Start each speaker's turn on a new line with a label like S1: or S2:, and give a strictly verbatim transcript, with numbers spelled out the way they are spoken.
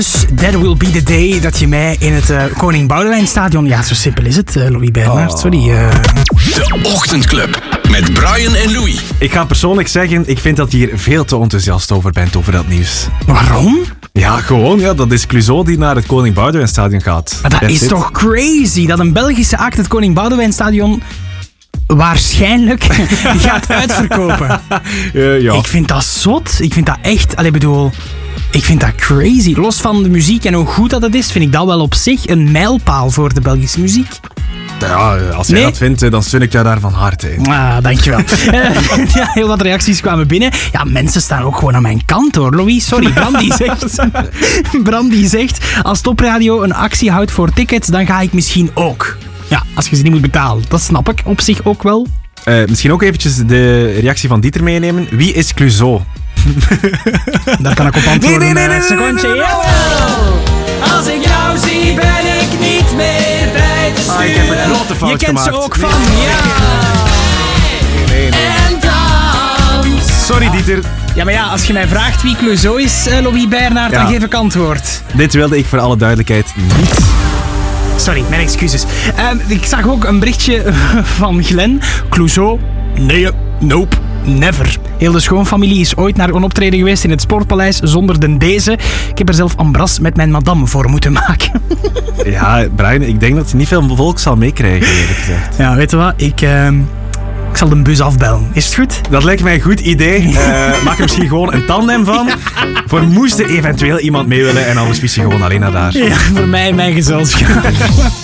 S1: That will be the day dat je mij in het uh, Koning Boudewijnstadion... Ja, zo simpel is het, uh, Louis Bernard. Oh. Sorry. Uh...
S2: De Ochtendclub met Brian en Louis.
S3: Ik ga persoonlijk zeggen, ik vind dat je hier veel te enthousiast over bent, over dat nieuws.
S1: Waarom?
S3: Ja, gewoon. Ja, dat is Clouseau die naar het Koning Boudewijnstadion gaat.
S1: Maar dat That's is it. Toch crazy, dat een Belgische act het Koning Boudewijnstadion... waarschijnlijk gaat uitverkopen. Uh, ja. Ik vind dat zot. Ik vind dat echt... Allee, bedoel... Ik vind dat crazy. Los van de muziek en hoe goed dat het is, vind ik dat wel op zich een mijlpaal voor de Belgische muziek.
S3: Ja, als jij nee? dat vindt, dan steun ik jou daar van harte in.
S1: Ah, dankjewel. Ja, heel wat reacties kwamen binnen. Ja, mensen staan ook gewoon aan mijn kant, hoor. Louis, sorry. Brandy zegt... Brandy zegt... Als Topradio een actie houdt voor tickets, dan ga ik misschien ook. Ja, als je ze niet moet betalen. Dat snap ik op zich ook wel.
S3: Uh, misschien ook eventjes de reactie van Dieter meenemen. Wie is Clouseau?
S1: Daar kan ik op antwoorden.
S3: Nee, nee, nee, nee,
S1: secondje. Nee, nee, nee. Als ik jou zie, ben ik niet meer bij te sturen.
S3: Ah, ik heb een grote fout
S1: Je kent
S3: gemaakt.
S1: ze ook van, nee. Ja.
S3: Nee, nee.
S1: En dans.
S3: Sorry, Dieter.
S1: Ja, maar ja, als je mij vraagt wie Clouseau is, uh, Louis Bernard, ja. dan geef ik antwoord.
S3: Dit wilde ik voor alle duidelijkheid niet.
S1: Sorry, mijn excuses. Uh, ik zag ook een berichtje van Glenn. Clouseau, nee, nope, never. Heel de schoonfamilie is ooit naar een optreden geweest in het Sportpaleis zonder de deze. Ik heb er zelf ambras met mijn madame voor moeten maken.
S3: Ja, Brian, ik denk dat je niet veel volk zal meekrijgen, eerlijk gezegd.
S1: Ja, weet je wat? Ik... Uh... Ik zal de bus afbellen. Is het goed?
S3: Dat lijkt mij een goed idee. Uh, maak er misschien gewoon een tandem van. Voor moest er eventueel iemand mee willen en anders vies je gewoon alleen naar daar.
S1: Ja, voor mij en mijn gezelschap.